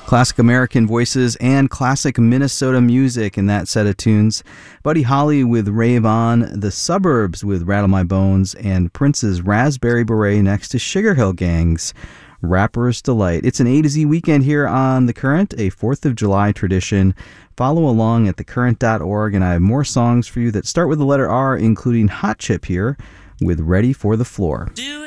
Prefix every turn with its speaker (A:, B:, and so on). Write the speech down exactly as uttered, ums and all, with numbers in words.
A: Classic American voices and classic Minnesota music in that set of tunes. Buddy Holly with Rave On, The Suburbs with Rattle My Bones, and Prince's Raspberry Beret next to Sugar Hill Gang's Rapper's Delight. It's an A to Z weekend here on The Current, a fourth of July tradition. Follow along at the current dot org, and I have more songs for you that start with the letter R, including Hot Chip here with Ready for the Floor.
B: Do